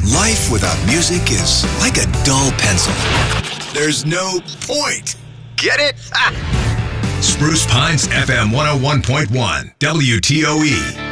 Life without music is like a dull pencil. There's no point. Get it? Spruce Pines FM 101.1 WTOE.